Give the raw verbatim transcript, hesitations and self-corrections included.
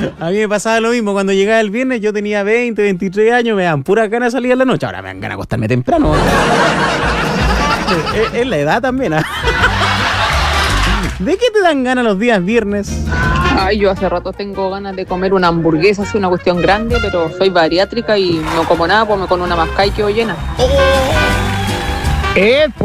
A mí me pasaba lo mismo. Cuando llegaba el viernes, yo tenía veinte, veintitrés años, me dan puras ganas de salir en la noche. Ahora me dan ganas de acostarme temprano. es, es la edad también, ¿ah? ¿De qué te dan ganas los días viernes? Ay, yo hace rato tengo ganas de comer una hamburguesa, así una cuestión grande, pero soy bariátrica y no como nada, pues me con una mascada y quedo llena. Eh,